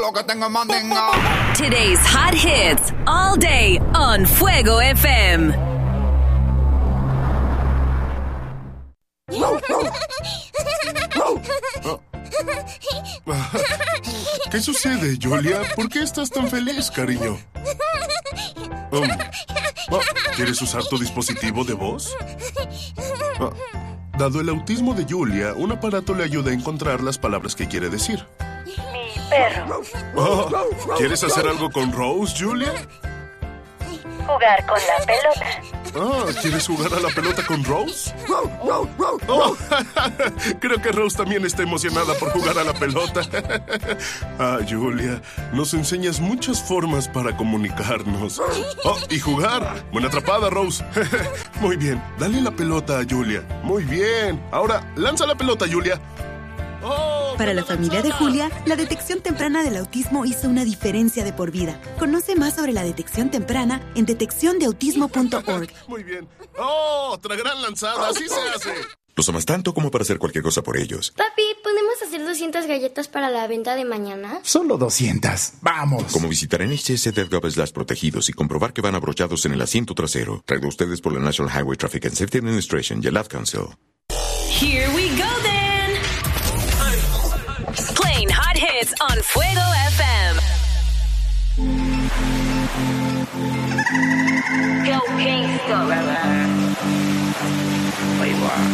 lo que tengo mandinga. Today's hot hits all day on Fuego FM. ¿Qué sucede, Julia? ¿Por qué estás tan feliz, cariño? ¿Quieres usar tu dispositivo de voz? Dado el autismo de Julia, un aparato le ayuda a encontrar las palabras que quiere decir. Mi perro. ¿Quieres hacer algo con Rose, Julia? Jugar con la pelota. ¿Quieres jugar a la pelota con Rose? Creo que Rose también está emocionada por jugar a la pelota. Julia, nos enseñas muchas formas para comunicarnos. Y jugar. Buena atrapada, Rose. Muy bien, dale la pelota a Julia. Muy bien. Ahora, lanza la pelota, Julia. Para la familia de Julia, la detección temprana del autismo hizo una diferencia de por vida. Conoce más sobre la detección temprana en detecciondeautismo.org. Muy bien. Otra gran lanzada. Así se hace. Los amas tanto como para hacer cualquier cosa por ellos. Papi, ¿podemos hacer 200 galletas para la venta de mañana? Solo 200. ¡Vamos! Como visitar NHTSA.gov/protegidos y comprobar que van abrochados en el asiento trasero. Traído a ustedes por la National Highway Traffic and Safety Administration y el Ad Council. Here we go then. Playing hot hits on Fuego FM. Go Gangsta.